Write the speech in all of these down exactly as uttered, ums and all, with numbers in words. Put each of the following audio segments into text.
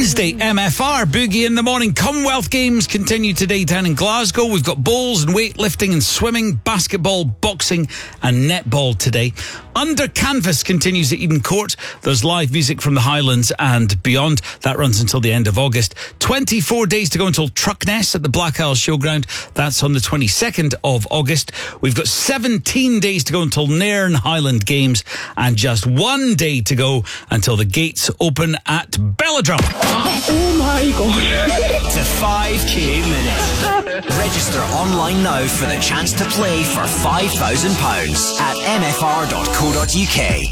Wednesday, M F R, Boogie in the Morning. Commonwealth Games continue today down in Glasgow. We've got bowls and weightlifting and swimming, basketball, boxing and netball today. Under Canvas continues at Eden Court. There's live music from the Highlands and beyond. That runs until the end of August. twenty-four days to go until Truckness at the Black Isle Showground. That's on the twenty-second of August. We've got seventeen days to go until Nairn Highland Games and just one day to go until the gates open at Belladrum. Oh my God. The five K Minute. Register online now for the chance to play for five thousand pounds at m f r dot co dot u k.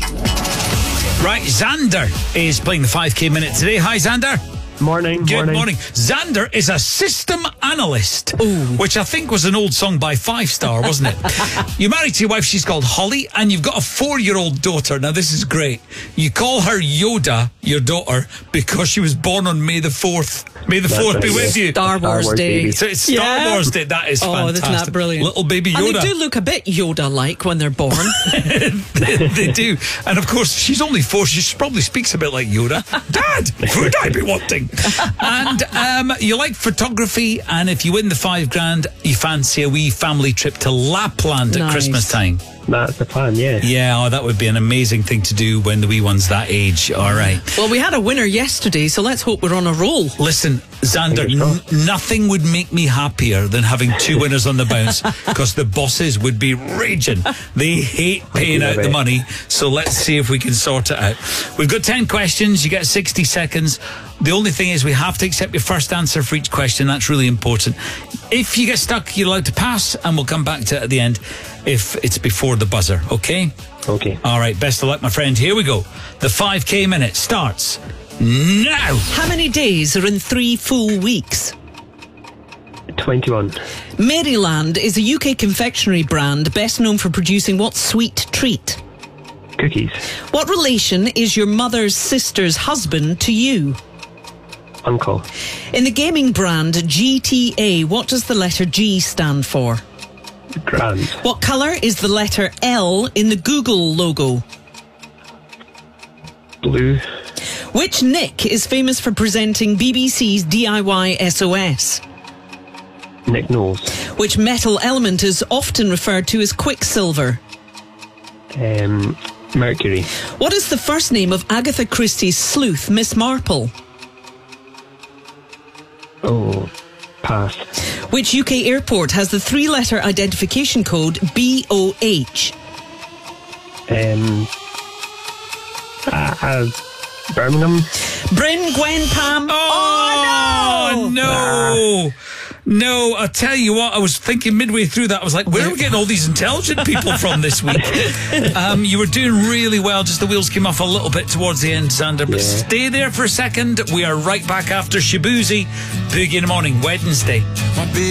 Right, Xander is playing the five K Minute today. Hi, Xander. Morning. Good morning. morning. Xander is a system analyst, Ooh. which I think was an old song by Five Star, wasn't it? You're married to your wife, she's called Holly, and you've got a four-year-old daughter. Now, this is great. You call her Yoda, your daughter, because she was born on May the fourth. May the fourth be with you. Star Wars, Star Wars Day. Baby. So it's Star yeah. Wars Day. That is oh, fantastic. Isn't that brilliant? Little baby Yoda. And they do look a bit Yoda-like when they're born. they, they do. And of course, she's only four. She probably speaks a bit like Yoda. Dad, who'd I be wanting? And um, you like photography, and if you win the five grand, you fancy a wee family trip to Lapland nice. at Christmas time. That's the plan, yeah. Yeah, oh, that would be an amazing thing to do when the wee one's that age. All right. Well, we had a winner yesterday, so let's hope we're on a roll. Listen, Xander, n- nothing would make me happier than having two winners on the bounce, because the bosses would be raging. They hate paying out the money, so let's see if we can sort it out. We've got ten questions. You get sixty seconds. The only thing is we have to accept your first answer for each question. That's really important. If you get stuck, you're allowed to pass, and we'll come back to it at the end if it's before the buzzer, okay? Okay. All right, best of luck, my friend. Here we go. The five K Minute starts now. How many days are in three full weeks? twenty-one. Maryland is a U K confectionery brand best known for producing what sweet treat? Cookies. What relation is your mother's sister's husband to you? Uncle. In the gaming brand G T A, what does the letter G stand for? Grand. What colour is the letter L in the Google logo? Blue. Which Nick is famous for presenting B B C's D I Y S O S? Nick Knowles. Which metal element is often referred to as quicksilver? Um, Mercury. What is the first name of Agatha Christie's sleuth, Miss Marple? Oh, pass. Which U K airport has the three-letter identification code B O H? Um, uh, uh, Birmingham. Bryn Gwen Pam. Oh, oh no! No. Ah. No, I'll tell you what, I was thinking midway through that, I was like, where are we getting all these intelligent people from this week? Um, you were doing really well, just the wheels came off a little bit towards the end, Xander, but yeah. Stay there for a second. We are right back after Shabuzi. Boogie in the Morning, Wednesday.